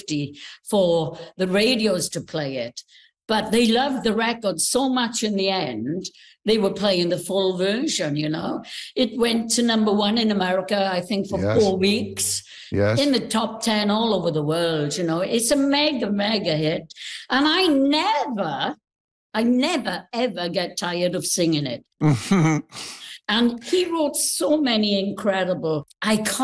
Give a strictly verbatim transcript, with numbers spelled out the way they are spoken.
safety for the radios to play it. But they loved the record so much in the end, they were playing the full version, you know. It went to number one in America, I think, for Yes. four weeks. Yes. In the top ten all over the world, you know. It's a mega, mega hit. And I never, I never, ever get tired of singing it. And he wrote so many incredible, iconic